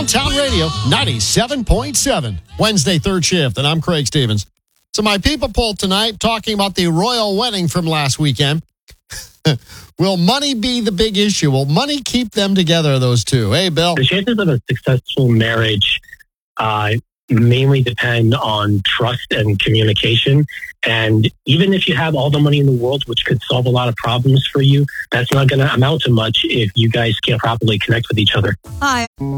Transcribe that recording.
Downtown Radio 97.7. Wednesday, third shift, and I'm Craig Stevens. So my people poll tonight talking about the royal wedding from last weekend. Will money be the big issue? Will money keep them together, those two? Hey, Bill. The chances of a successful marriage mainly depend on trust and communication. And even if you have all the money in the world, which could solve a lot of problems for you, that's not going to amount to much if you guys can't properly connect with each other. Hi.